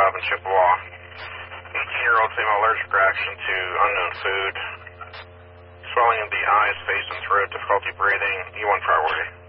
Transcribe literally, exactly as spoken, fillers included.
job in Chippewa. eighteen-year-old female allergic reaction to unknown food. Swelling of the eyes, face, and throat, difficulty breathing. E one priority.